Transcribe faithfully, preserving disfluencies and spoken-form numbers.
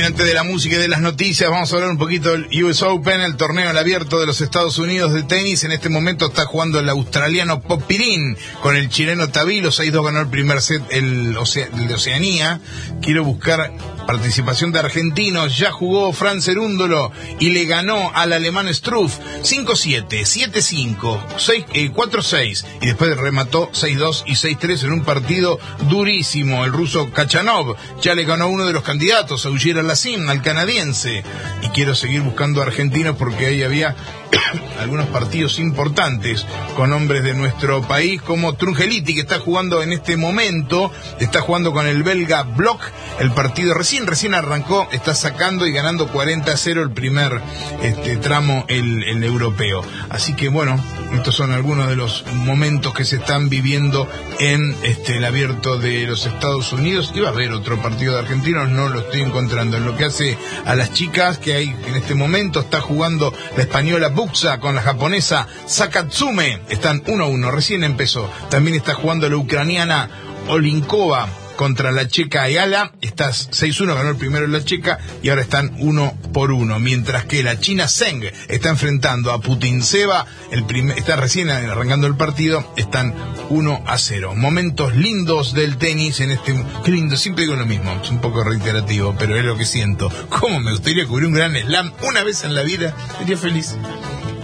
bien, antes de la música y de las noticias, vamos a hablar un poquito del U S Open, el torneo el abierto de los Estados Unidos de tenis. En este momento está jugando el australiano Popyrin con el chileno Tabilo. seis dos ganó el primer set, el, Oce- el de Oceanía. Quiero buscar participación de argentinos. Ya jugó Fran Cerúndolo y le ganó al alemán Struff cinco siete, siete cinco, cuatro seis y después remató seis dos y seis tres en un partido durísimo. El ruso Kachanov ya le ganó a uno de los candidatos, a Auger Aliassime, al canadiense. Y quiero seguir buscando argentinos porque ahí había algunos partidos importantes con hombres de nuestro país, como Trungeliti, que está jugando en este momento, está jugando con el belga Bloch, el partido recién, recién arrancó, está sacando y ganando cuarenta a cero el primer este, tramo, el, el europeo. Así que bueno, estos son algunos de los momentos que se están viviendo en este, el abierto de los Estados Unidos. Iba a haber otro partido de argentinos, no lo estoy encontrando. En lo que hace a las chicas, que hay en este momento, está jugando la española Buxa con la japonesa Sakatsume, están uno a uno, recién empezó. También está jugando la ucraniana Olinkova contra la checa Ayala, está seis uno, ganó el primero la checa y ahora están uno por uno, mientras que la china Zheng está enfrentando a Putintseva, el primer, está recién arrancando el partido, están uno a cero. Momentos lindos del tenis en este, qué lindo, siempre digo lo mismo, es un poco reiterativo, pero es lo que siento. Cómo me gustaría cubrir un gran slam una vez en la vida, sería feliz.